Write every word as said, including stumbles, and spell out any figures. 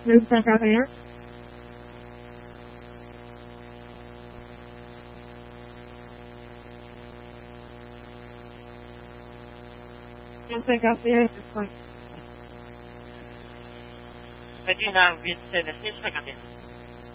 Me gusta café. No sé café. Bettina, willst du das nicht vergessen?